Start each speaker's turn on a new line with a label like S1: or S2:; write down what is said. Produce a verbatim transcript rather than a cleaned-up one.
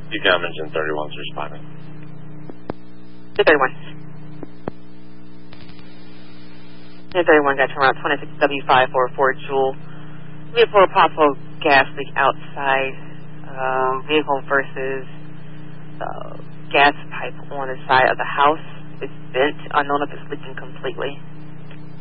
S1: Decam engine thirty-one's responding.
S2: thirty-one. thirty-one got to around twenty-six W five four four Joule. Vehicle possible gas leak outside. Uh, vehicle versus uh, gas pipe on the side of the house. It's bent. Unknown if it's leaking completely.